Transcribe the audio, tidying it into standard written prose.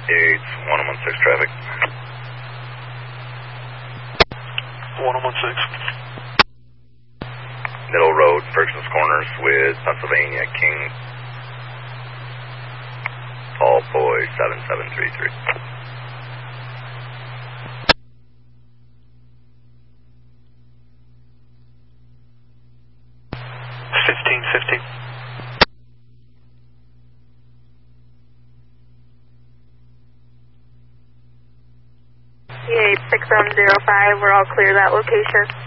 It's 1116 traffic. 1116. Middle Road, Ferguson's Corners with Pennsylvania King. Tall boy 7733. 1550. EA 6105, we're all clear that location.